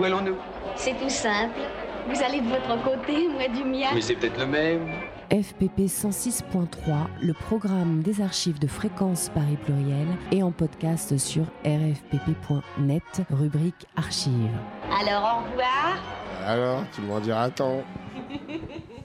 Où allons-nous? C'est tout simple. Vous allez de votre côté, moi du mien. Mais c'est peut-être le même. FPP 106.3, le programme des archives de Fréquence Paris Pluriel et en podcast sur rfpp.net, rubrique archives. Alors au revoir. Alors, tu m'en diras tant.